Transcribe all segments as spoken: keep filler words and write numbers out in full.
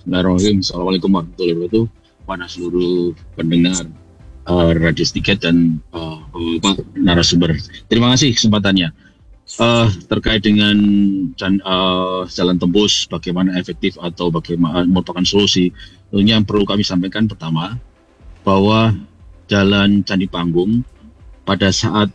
Bismillahirrahmanirrahim. Assalamualaikum warahmatullahi wabarakatuh. Pada seluruh pendengar uh, Radio Stiket dan uh, Bapak narasumber. Terima kasih kesempatannya. Uh, terkait dengan jan, uh, jalan tembus, bagaimana efektif atau bagaimana merupakan solusi. Tentunya yang perlu kami sampaikan pertama, bahwa jalan Candi Panggung pada saat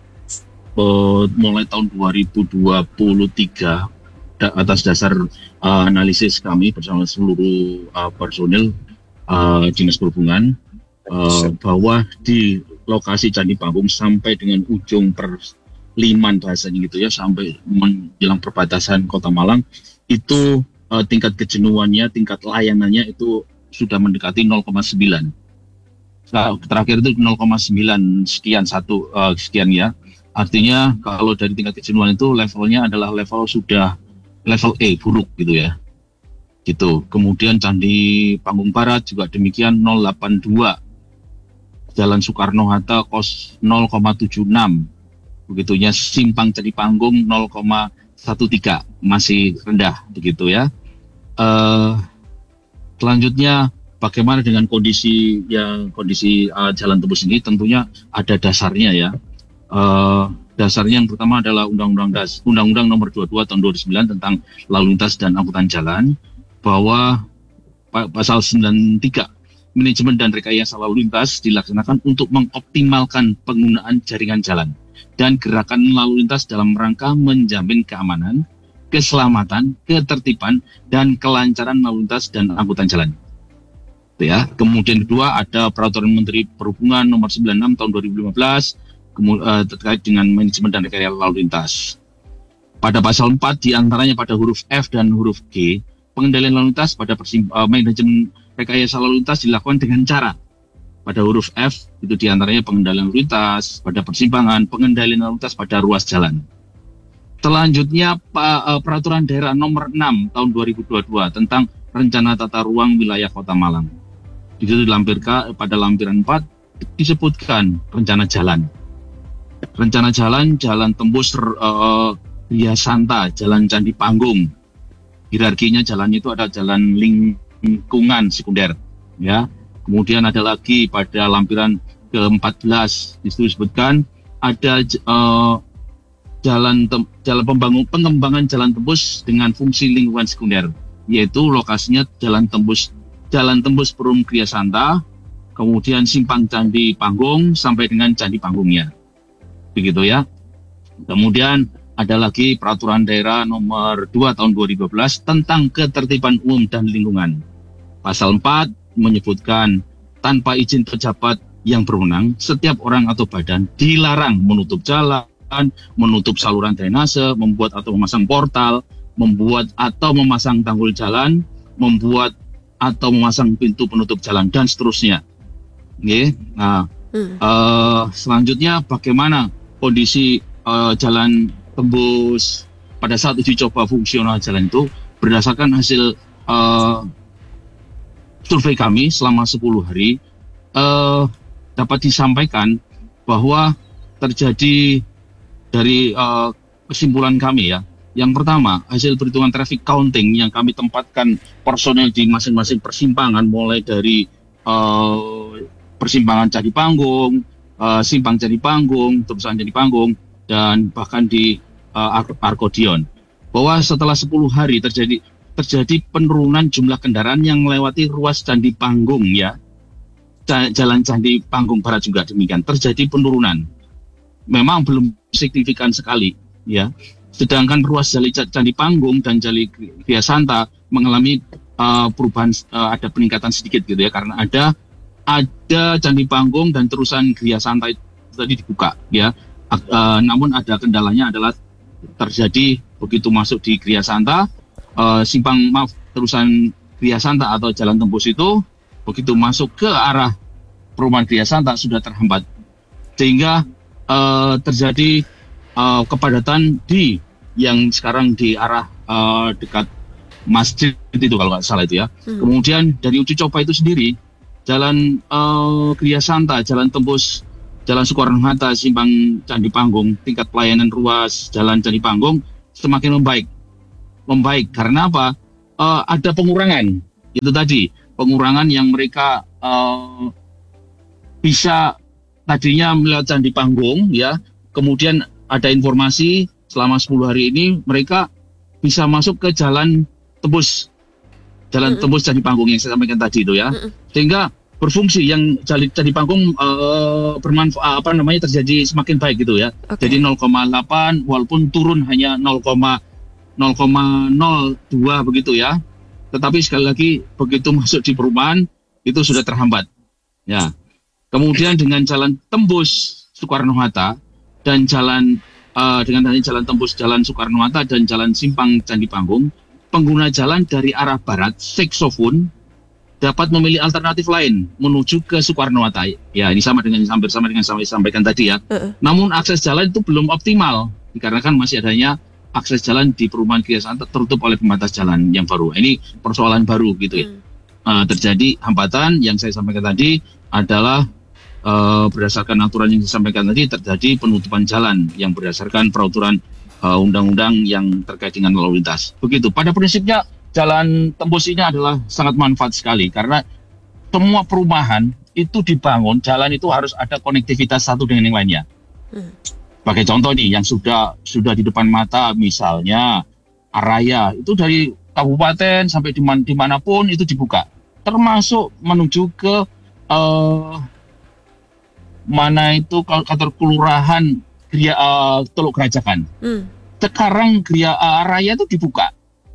uh, mulai tahun dua ribu dua puluh tiga, atas dasar uh, analisis kami bersama seluruh uh, personil uh, Dinas Perhubungan, uh, bahwa di lokasi Candi Panggung sampai dengan ujung perliman bahasanya gitu ya, sampai menjelang perbatasan Kota Malang, itu uh, tingkat kejenuhannya, tingkat layanannya itu sudah mendekati nol koma sembilan. Nah, terakhir itu nol koma sembilan sekian satu uh, sekian ya. Artinya kalau dari tingkat kejenuhan itu levelnya adalah level sudah level E, buruk gitu ya. Gitu. Kemudian Candi Panggung Barat juga demikian nol koma delapan dua. Jalan Soekarno-Hatta kos nol koma tujuh enam. Begitunya Simpang Candi Panggung nol koma tiga belas, masih rendah begitu ya. Uh, selanjutnya bagaimana dengan kondisi yang kondisi uh, jalan tembus ini? Tentunya ada dasarnya ya. Uh, dasarnya yang pertama adalah Undang-Undang Das, Undang-Undang Nomor dua puluh dua Tahun dua ribu sembilan tentang Lalu Lintas dan Angkutan Jalan, bahwa pasal sembilan puluh tiga manajemen dan rekayasa lalu lintas dilaksanakan untuk mengoptimalkan penggunaan jaringan jalan dan gerakan lalu lintas dalam rangka menjamin keamanan, keselamatan, ketertiban, dan kelancaran lalu lintas dan angkutan jalan. Ya. Kemudian kedua ada Peraturan Menteri Perhubungan Nomor sembilan puluh enam Tahun dua ribu lima belas terkait dengan manajemen dan rekayasa lalu lintas. Pada pasal empat diantaranya pada huruf F dan huruf G, pengendalian lalu lintas pada persim- uh, manajemen rekayasa lalu lintas dilakukan dengan cara. Pada huruf F itu diantaranya pengendalian lalu lintas pada persimpangan, pengendalian lalu lintas pada ruas jalan. Selanjutnya pa, uh, Peraturan Daerah Nomor enam Tahun dua ribu dua puluh dua tentang Rencana Tata Ruang Wilayah Kota Malang. Di situ dilampirkan pada lampiran empat disebutkan rencana jalan. Rencana jalan, jalan tembus uh, Ria Santa, jalan Candi Panggung. Hierarkinya jalannya itu ada jalan lingkungan sekunder, ya. Kemudian ada lagi pada lampiran ke empat belas disebutkan ada uh, jalan tem- jalan pembangun pengembangan jalan tembus dengan fungsi lingkungan sekunder, yaitu lokasinya jalan tembus jalan tembus Perum Ria Santa, kemudian Simpang Candi Panggung sampai dengan Candi Panggungnya. Begitu ya. Kemudian ada lagi Peraturan Daerah Nomor dua Tahun dua ribu dua belas tentang Ketertiban Umum dan Lingkungan. Pasal empat menyebutkan tanpa izin pejabat yang berwenang, setiap orang atau badan dilarang menutup jalan, menutup saluran drainase, membuat atau memasang portal, membuat atau memasang tanggul jalan, membuat atau memasang pintu penutup jalan, dan seterusnya. Oke. Nah, hmm. uh, selanjutnya bagaimana kondisi uh, jalan tembus pada saat uji coba fungsional jalan itu berdasarkan hasil uh, survei kami selama sepuluh hari, uh, dapat disampaikan bahwa terjadi dari uh, kesimpulan kami ya. Yang pertama, hasil perhitungan traffic counting yang kami tempatkan personel di masing-masing persimpangan, mulai dari uh, persimpangan Candi Panggung, uh, Simpang Candi Panggung, terusan Candi Panggung, dan bahkan di uh, Ar- Arkodion, bahwa setelah sepuluh hari terjadi terjadi penurunan jumlah kendaraan yang melewati ruas Candi Panggung ya. Jalan Candi Panggung Barat juga demikian, terjadi penurunan. Memang belum signifikan sekali ya. Sedangkan ruas Jali Candi Panggung dan Jali Ria Santa mengalami uh, perubahan, uh, ada peningkatan sedikit gitu ya, karena ada ada Candi Panggung dan terusan Ria Santa itu tadi dibuka ya. Uh, namun ada kendalanya adalah terjadi begitu masuk di Ria Santa, uh, simpang maaf terusan Ria Santa atau jalan tembus itu begitu masuk ke arah perumahan Ria Santa sudah terhambat, sehingga uh, terjadi uh, kepadatan di yang sekarang di arah uh, dekat masjid itu kalau nggak salah itu ya. Hmm. Kemudian dari uji coba itu sendiri, jalan uh, Ria Santa, jalan tembus Jalan Soekarno-Hatta, Simpang Candi Panggung, tingkat pelayanan ruas Jalan Candi Panggung semakin membaik. Membaik karena apa? Uh, ada pengurangan, Itu tadi pengurangan yang mereka uh, bisa tadinya melihat Candi Panggung ya, kemudian ada informasi selama sepuluh hari ini mereka bisa masuk ke jalan tembus jalan mm-hmm. tembus Candi Panggung yang saya sampaikan tadi itu ya, mm-hmm. sehingga berfungsi yang Candi Panggung uh, bermanfaat apa namanya terjadi semakin baik gitu ya. Okay. Jadi nol koma delapan walaupun turun hanya nol koma nol dua begitu ya. Tetapi sekali lagi begitu masuk di perumahan itu sudah terhambat. Ya. Kemudian dengan jalan tembus Soekarno-Hatta dan jalan uh, dengan tadi jalan tembus jalan Soekarno-Hatta dan jalan simpang Candi Panggung, pengguna jalan dari arah barat Seksofun dapat memilih alternatif lain menuju ke Soekarno-Hatta. Ya, ini sama dengan hampir sama dengan yang saya sampaikan tadi ya. Uh-uh. Namun akses jalan itu belum optimal dikarenakan masih adanya akses jalan di perumahan Gria Santa tertutup oleh pembatas jalan yang baru. Ini persoalan baru gitu ya. Hmm. Uh, terjadi hambatan yang saya sampaikan tadi adalah uh, berdasarkan aturan yang disampaikan tadi terjadi penutupan jalan yang berdasarkan peraturan uh, undang-undang yang terkait dengan lalu lintas. Begitu. Pada prinsipnya jalan tembus ini adalah sangat manfaat sekali karena semua perumahan itu dibangun, jalan itu harus ada konektivitas satu dengan yang lainnya. Hmm. Sebagai contoh nih, yang sudah sudah di depan mata, misalnya Araya, itu dari kabupaten sampai diman, dimanapun itu dibuka, termasuk menuju ke uh, mana itu kantor kelurahan Gria, uh, Teluk Gerajakan. Hmm. Sekarang Gria uh, Araya itu dibuka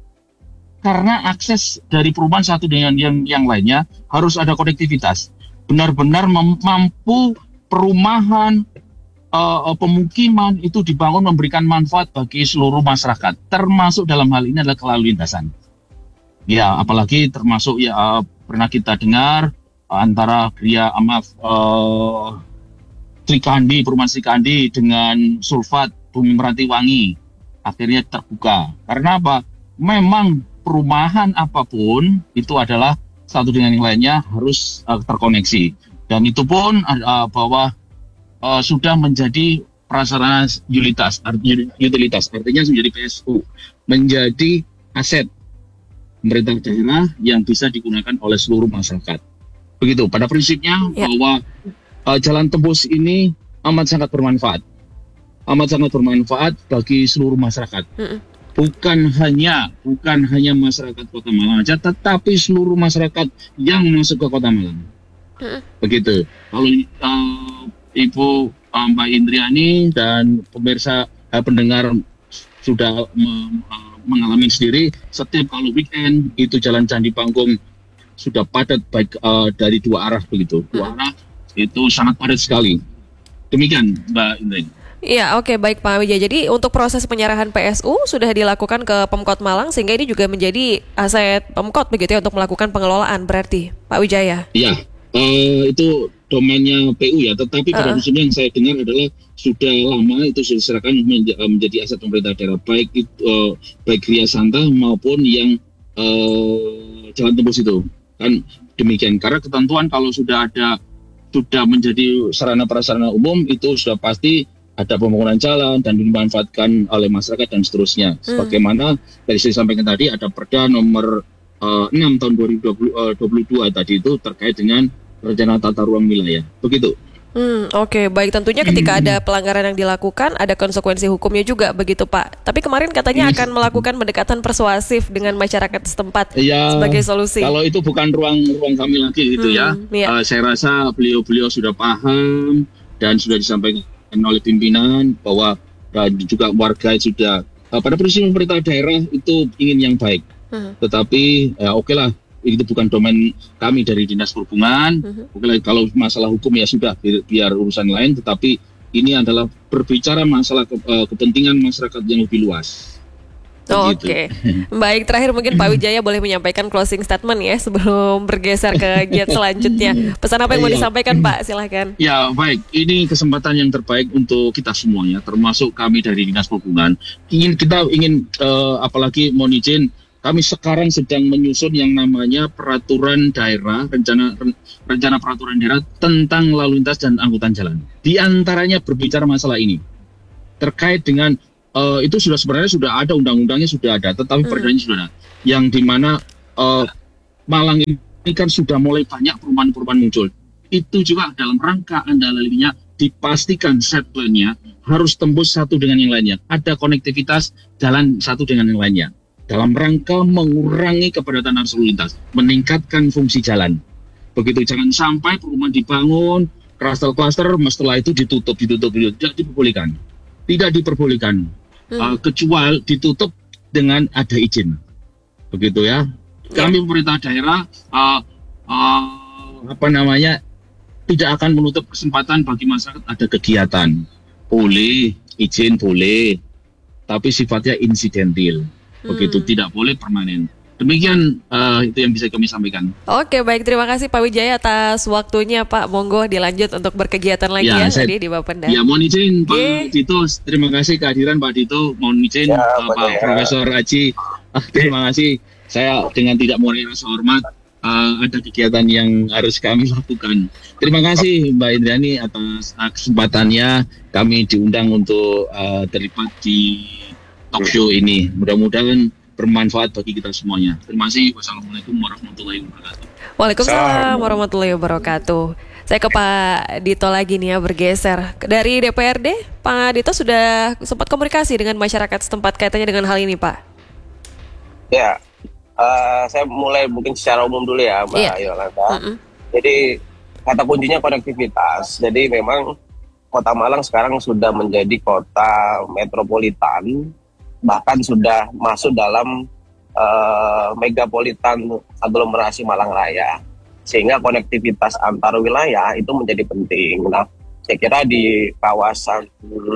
karena akses dari perumahan satu dengan yang yang lainnya harus ada konektivitas, benar-benar mem- mampu perumahan Uh, pemukiman itu dibangun memberikan manfaat bagi seluruh masyarakat, termasuk dalam hal ini adalah kelalu lintasan. Ya, apalagi termasuk ya uh, pernah kita dengar uh, antara Gria Amaf uh, Trikandi, perumahan Trikandi dengan Sulfat Bumi Meranti Wangi akhirnya terbuka. Karena apa? Memang perumahan apapun itu adalah satu dengan yang lainnya harus uh, terkoneksi, dan itu pun uh, bahwa Uh, sudah menjadi prasarana utilitas, utilitas, artinya menjadi P S U, menjadi aset pemerintah daerah yang bisa digunakan oleh seluruh masyarakat. Begitu. Pada prinsipnya ya. bahwa uh, jalan tembus ini amat sangat bermanfaat, amat sangat bermanfaat bagi seluruh masyarakat. Mm-mm. Bukan hanya bukan hanya masyarakat Kota Malang saja, tetapi seluruh masyarakat yang masuk ke Kota Malang. Mm-mm. Begitu. Kalau uh, Ibu uh, Mbak Indriani dan pemirsa uh, pendengar sudah me- uh, mengalami sendiri, setiap kalau weekend itu jalan Candi Panggung sudah padat baik uh, dari dua arah begitu. Dua arah itu sangat padat sekali. Demikian Mbak Indriani. Iya, oke, okay, baik Pak Wijaya. Jadi untuk proses penyerahan P S U sudah dilakukan ke Pemkot Malang sehingga ini juga menjadi aset Pemkot begitu ya untuk melakukan pengelolaan berarti Pak Wijaya. Iya. Uh, itu domainnya P U ya, tetapi pada prinsipnya uh. yang saya dengar adalah sudah lama itu sudah diserahkan menja- menjadi aset pemerintah daerah, baik itu uh, baik Gria Santa maupun yang uh, jalan tembus itu kan demikian. Karena ketentuan kalau sudah ada sudah menjadi sarana prasarana umum itu sudah pasti ada pembangunan jalan dan dimanfaatkan oleh masyarakat dan seterusnya. Hmm. Sebagaimana dari saya sampaikan tadi ada Perda nomor uh, enam tahun dua ribu dua puluh dua tadi itu terkait dengan rencana tata ruang wilayah, begitu. Hmm, oke, okay. Baik. Tentunya ketika ada pelanggaran yang dilakukan, ada konsekuensi hukumnya juga, begitu Pak. Tapi kemarin katanya akan melakukan pendekatan persuasif dengan masyarakat setempat ya, sebagai solusi. Kalau itu bukan ruang-ruang kami lagi, gitu hmm, ya. Iya. Uh, saya rasa beliau-beliau sudah paham dan sudah disampaikan oleh pimpinan bahwa uh, juga warga sudah uh, pada prinsip pemerintah daerah itu ingin yang baik. Hmm. Tetapi uh, oke okay lah. Itu bukan domain kami dari Dinas Perhubungan. Uh-huh. Kalau masalah hukum ya sudah biar, biar urusan lain. Tetapi ini adalah berbicara masalah ke, uh, kepentingan masyarakat yang lebih luas. Oke, okay. Baik. Terakhir mungkin Pak Wijaya boleh menyampaikan closing statement ya sebelum bergeser ke giat selanjutnya. Pesan apa yang mau disampaikan Pak? Silahkan. Ya baik, ini kesempatan yang terbaik untuk kita semuanya, termasuk kami dari Dinas Perhubungan. Ingin kita ingin uh, apalagi mohon izin. Kami sekarang sedang menyusun yang namanya peraturan daerah, rencana rencana peraturan daerah tentang lalu lintas dan angkutan jalan. Di antaranya berbicara masalah ini. Terkait dengan uh, itu sudah sebenarnya sudah ada undang-undangnya sudah ada, tetapi hmm. perdanya sudah ada. Yang dimana uh, Malang ini kan sudah mulai banyak perumahan-perumahan muncul. Itu juga dalam rangka andalanya dipastikan set plan-nya harus tembus satu dengan yang lainnya. Ada konektivitas jalan satu dengan yang lainnya. Dalam rangka mengurangi kepadatan arus lalu lintas, meningkatkan fungsi jalan. Begitu, jangan sampai perumahan dibangun, klaster-klaster, setelah itu ditutup, ditutup, ditutup, tidak diperbolehkan. Tidak diperbolehkan, hmm. uh, kecuali ditutup dengan ada izin. Begitu ya. Ya. Kami pemerintah daerah, uh, uh, apa namanya, tidak akan menutup kesempatan bagi masyarakat ada kegiatan. Boleh, izin boleh, tapi sifatnya insidentil. Begitu, hmm. tidak boleh permanen. Demikian uh, itu yang bisa kami sampaikan. Oke, baik, terima kasih Pak Wijaya atas waktunya Pak. Monggo dilanjut untuk berkegiatan lagi ya, ya saya, tadi di Bapenda. Ya, mohon izin Pak Dito, terima kasih kehadiran Pak Dito. Mohon izin ya, uh, Pak ya. Profesor Aji, uh, terima kasih. Saya dengan tidak mau rasa hormat, uh, ada kegiatan yang harus kami lakukan. Terima kasih Mbak Indrani atas uh, kesempatannya. Kami diundang untuk uh, terlibat di talk show ini. Mudah-mudahan bermanfaat bagi kita semuanya. Terima kasih. Wassalamualaikum warahmatullahi wabarakatuh. Waalaikumsalam warahmatullahi wabarakatuh. Saya ke Pak Dito lagi nih ya, bergeser. Dari D P R D, Pak Dito sudah sempat komunikasi dengan masyarakat setempat kaitannya dengan hal ini, Pak? Ya, uh, saya mulai mungkin secara umum dulu ya, Mbak yeah. Yolanda. Mm-hmm. Jadi kata kuncinya konektivitas. Jadi memang Kota Malang sekarang sudah menjadi kota metropolitan, bahkan sudah masuk dalam uh, megapolitan aglomerasi Malang Raya, sehingga konektivitas antar wilayah itu menjadi penting. Nah, saya kira di kawasan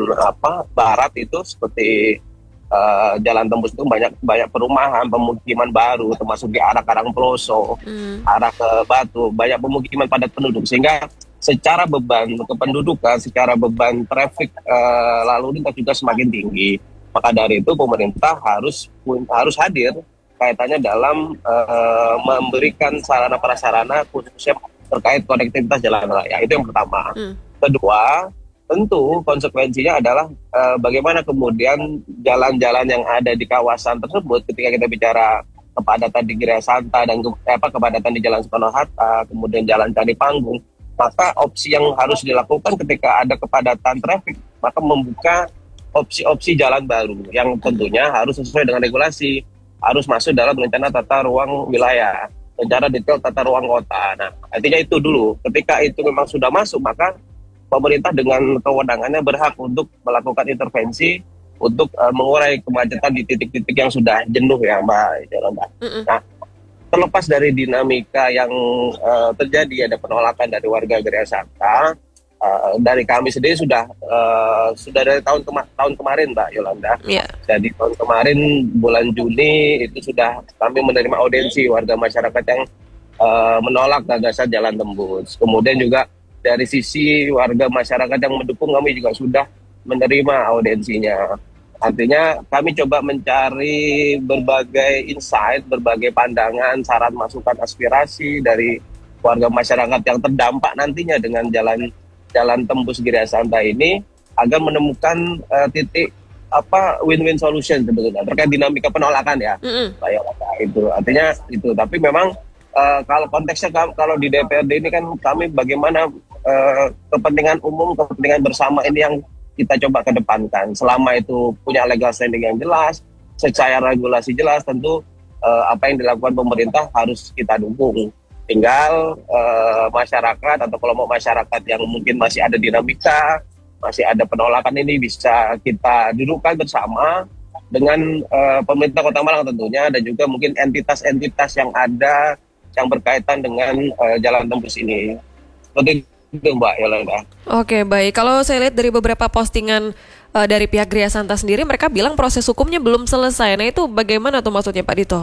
apa barat itu seperti uh, Jalan Tembus itu banyak banyak perumahan, pemukiman baru, termasuk di arah Karangploso, hmm. arah ke Batu, banyak pemukiman padat penduduk, sehingga secara beban kependudukan, secara beban traffic uh, lalu lintas juga semakin tinggi. Maka dari itu pemerintah harus harus hadir kaitannya dalam uh, memberikan sarana prasarana khususnya terkait konektivitas jalan raya. Itu yang pertama. Hmm. Kedua, tentu konsekuensinya adalah uh, bagaimana kemudian jalan-jalan yang ada di kawasan tersebut ketika kita bicara kepadatan di Gria Santa dan ke, apa kepadatan di Jalan Soekarno-Hatta, kemudian Jalan Candi Panggung, maka opsi yang harus dilakukan ketika ada kepadatan traffic, maka membuka opsi-opsi jalan baru yang tentunya harus sesuai dengan regulasi, harus masuk dalam rencana tata ruang wilayah, rencana detail tata ruang kota. Nah, artinya itu dulu. Ketika itu memang sudah masuk, maka pemerintah dengan kewenangannya berhak untuk melakukan intervensi untuk uh, mengurai kemacetan di titik-titik yang sudah jenuh ya, Mbak Yolanda. Nah, terlepas dari dinamika yang uh, terjadi, ada penolakan dari warga Gria Santa, uh, dari kami sendiri sudah uh, sudah dari tahun kema- tahun kemarin, Mbak Yolanda. Yeah. Jadi tahun kemarin bulan Juni itu sudah kami menerima audiensi warga masyarakat yang uh, menolak gagasan Jalan Tembus. Kemudian juga dari sisi warga masyarakat yang mendukung, kami juga sudah menerima audiensinya. Artinya kami coba mencari berbagai insight, berbagai pandangan, saran, masukan, aspirasi dari warga masyarakat yang terdampak nantinya dengan jalan jalan tembus Gria Santa ini agar menemukan uh, titik apa win-win solution sebetulnya terkait dinamika penolakan ya, mm-hmm. itu artinya itu. Tapi memang uh, kalau konteksnya kalau di D P R D ini kan kami bagaimana uh, kepentingan umum, kepentingan bersama ini yang kita coba kedepankan. Selama itu punya legal standing yang jelas, secara regulasi jelas, tentu uh, apa yang dilakukan pemerintah harus kita dukung. Tinggal uh, masyarakat atau kelompok masyarakat yang mungkin masih ada dinamika, masih ada penolakan, ini bisa kita dudukkan bersama dengan uh, pemerintah Kota Malang tentunya, dan juga mungkin entitas-entitas yang ada yang berkaitan dengan uh, jalan tembus ini. Seperti itu, Mbak Yolanda. Oke, baik. Kalau saya lihat dari beberapa postingan uh, dari pihak Gria Santa sendiri, mereka bilang proses hukumnya belum selesai. Nah, itu bagaimana tuh maksudnya, Pak Dito?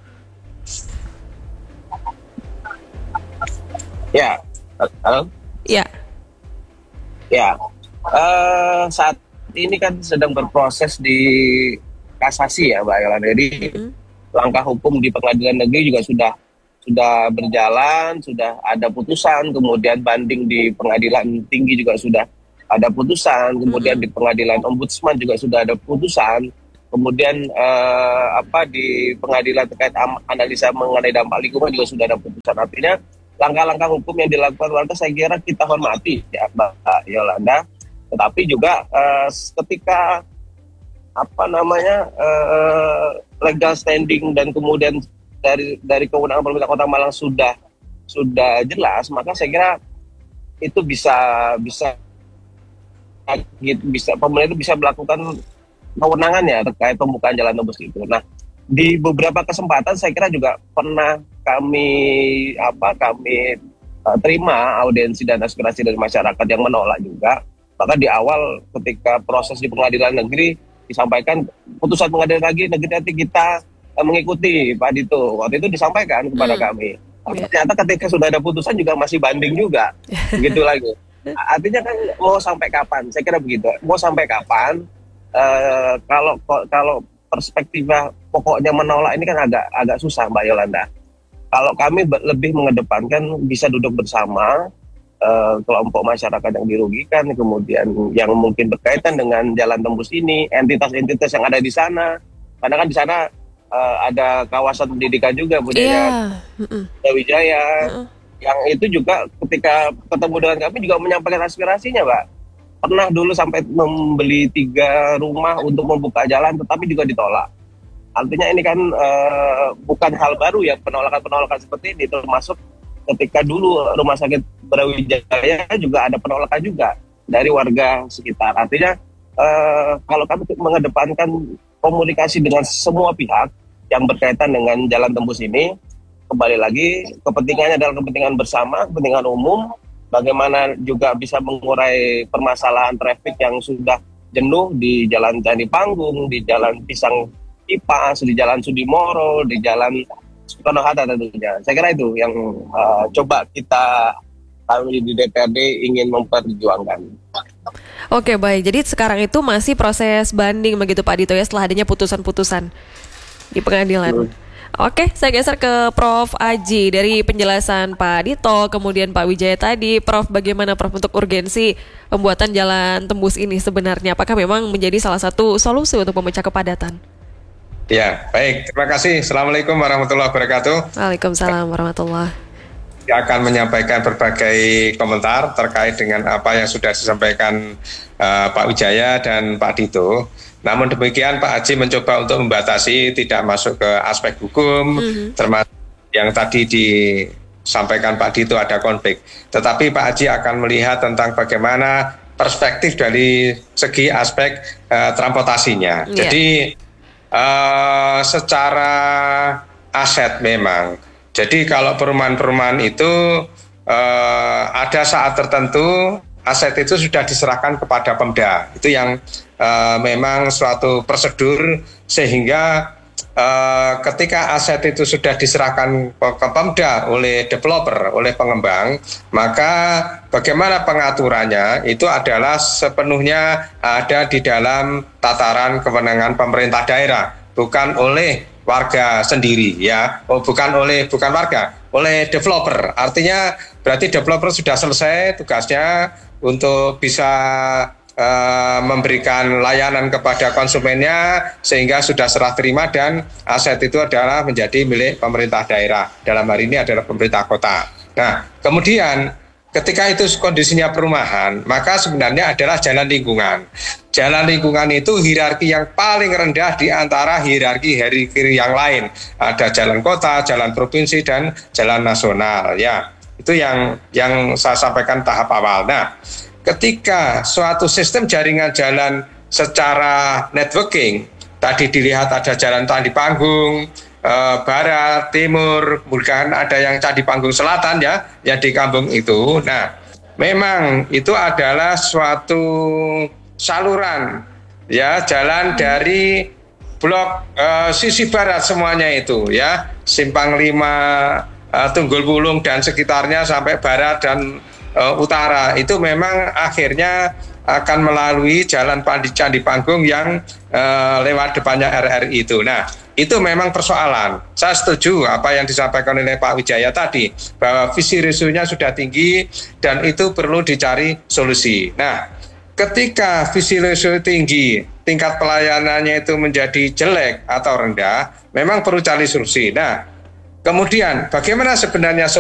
Ya, halo? Ya. Ya, uh, saat ini kan sedang berproses di kasasi ya, Mbak Yolanda. Jadi mm-hmm. langkah hukum di pengadilan negeri juga sudah sudah berjalan, sudah ada putusan, kemudian banding di pengadilan tinggi juga sudah ada putusan, kemudian mm-hmm. di pengadilan ombudsman juga sudah ada putusan. Kemudian eh, apa di pengadilan terkait analisa mengenai dampak lingkungan juga sudah ada putusan. Artinya langkah-langkah hukum yang dilakukan warga saya kira kita hormati ya Mbak Yolanda. Tetapi juga eh, ketika apa namanya eh, legal standing dan kemudian dari dari kewenangan pemerintah Kota Malang sudah sudah jelas, maka saya kira itu bisa bisa bisa pemerintah itu bisa melakukan kewenangannya terkait pembukaan jalan tembus itu. Nah, di beberapa kesempatan saya kira juga pernah kami apa kami uh, terima audiensi dan aspirasi dari masyarakat yang menolak juga. Maka di awal ketika proses di pengadilan negeri disampaikan putusan pengadilan negeri negeri nanti kita uh, mengikuti Pak Dito. Waktu itu disampaikan kepada hmm. kami. Ternyata ketika sudah ada putusan juga masih banding juga, begitu lagi. Artinya kan mau sampai kapan? Saya kira begitu. Mau sampai kapan? Uh, kalau kalau perspektifnya pokoknya menolak ini kan agak agak susah Mbak Yolanda. Kalau kami lebih mengedepankan bisa duduk bersama uh, kelompok masyarakat yang dirugikan, kemudian yang mungkin berkaitan dengan jalan tembus ini, entitas-entitas yang ada di sana, karena kan di sana uh, ada kawasan pendidikan juga budaya yeah. Wijaya, uh-uh. yang itu juga ketika ketemu dengan kami juga menyampaikan aspirasinya Pak. Pernah dulu sampai membeli tiga rumah untuk membuka jalan, tetapi juga ditolak. Artinya ini kan uh, bukan hal baru ya penolakan-penolakan seperti ini, termasuk ketika dulu Rumah Sakit Brawijaya juga ada penolakan juga dari warga sekitar. Artinya uh, kalau kami mengedepankan komunikasi dengan semua pihak yang berkaitan dengan jalan tembus ini, kembali lagi kepentingannya adalah kepentingan bersama, kepentingan umum. Bagaimana juga bisa mengurai permasalahan traffic yang sudah jenuh di Jalan Candi Panggung, di Jalan Pisang Kipas, di Jalan Sudimoro, di Jalan Soekarno-Hatta tentunya. Saya kira itu yang uh, coba kita kami di D P R D ingin memperjuangkan. Oke baik, jadi sekarang itu masih proses banding begitu Pak Dito ya setelah adanya putusan-putusan di pengadilan. Hmm. Oke, saya geser ke Prof Aji. Dari penjelasan Pak Dito, kemudian Pak Wijaya tadi, Prof bagaimana Prof untuk urgensi pembuatan jalan tembus ini sebenarnya? Apakah memang menjadi salah satu solusi untuk memecah kepadatan? Ya, baik. Terima kasih. Assalamualaikum warahmatullahi wabarakatuh. Waalaikumsalam warahmatullahi wabarakatuh. Saya akan menyampaikan berbagai komentar terkait dengan apa yang sudah disampaikan uh, Pak Wijaya dan Pak Dito. Namun demikian Pak Haji mencoba untuk membatasi tidak masuk ke aspek hukum, mm-hmm. termasuk yang tadi disampaikan Pak Dito ada konflik. Tetapi Pak Haji akan melihat tentang bagaimana perspektif dari segi aspek uh, transportasinya. Yeah. Jadi uh, secara aset memang. Jadi kalau perumahan-perumahan itu uh, ada saat tertentu aset itu sudah diserahkan kepada Pemda. Itu yang uh, memang suatu prosedur sehingga uh, ketika aset itu sudah diserahkan ke Pemda oleh developer, oleh pengembang, maka bagaimana pengaturannya itu adalah sepenuhnya ada di dalam tataran kewenangan pemerintah daerah, bukan oleh warga sendiri ya, oh, bukan oleh bukan warga, oleh developer. Artinya berarti developer sudah selesai tugasnya untuk bisa uh, memberikan layanan kepada konsumennya sehingga sudah serah terima dan aset itu adalah menjadi milik pemerintah daerah. Dalam hari ini adalah pemerintah kota. Nah, kemudian ketika itu kondisinya perumahan, maka sebenarnya adalah jalan lingkungan. Jalan lingkungan itu hierarki yang paling rendah di antara hierarki-hierarki yang lain. Ada jalan kota, jalan provinsi, dan jalan nasional. Ya, itu yang yang saya sampaikan tahap awal. Nah, ketika suatu sistem jaringan jalan secara networking, tadi dilihat ada jalan Candi Panggung, eh, barat, timur, kemudian ada yang Candi Panggung selatan ya, yang di kampung itu. Nah, memang itu adalah suatu saluran ya, jalan dari blok eh, sisi barat semuanya itu ya, Simpang Lima, eh, Tunggul Wulung dan sekitarnya sampai barat dan eh, utara. Itu memang akhirnya akan melalui jalan Candi Panggung yang eh, lewat depannya R R I itu. Nah, itu memang persoalan. Saya setuju apa yang disampaikan oleh Pak Wijaya tadi, bahwa visi misinya sudah tinggi dan itu perlu dicari solusi. Nah, ketika visi misi tinggi tingkat pelayanannya itu menjadi jelek atau rendah, memang perlu cari solusi. Nah, kemudian bagaimana sebenarnya